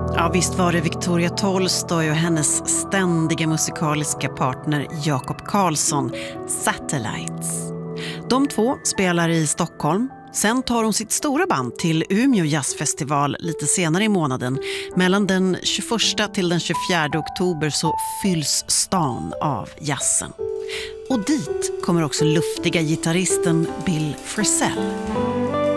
Ja, visst var det Victoria Tolstoy och hennes ständiga musikaliska partner Jakob Karlsson, Satellites. De två spelar i Stockholm. Sen tar hon sitt stora band till Umeå jazzfestival lite senare i månaden. Mellan den 21 till den 24 oktober så fylls stan av jazzen. Och dit kommer också luftiga gitarristen Bill Frisell.